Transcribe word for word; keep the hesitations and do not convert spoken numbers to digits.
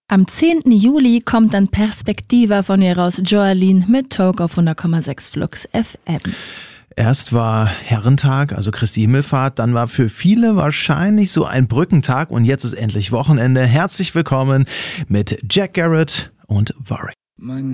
Am zehnten Juli kommt dann Perspektiva von ihr raus, Joaline mit Talk auf hundert Komma sechs Flux F M. Erst war Herrentag, also Christi Himmelfahrt, dann war für viele wahrscheinlich so ein Brückentag und jetzt ist endlich Wochenende. Herzlich willkommen mit Jack Garrett und Warwick.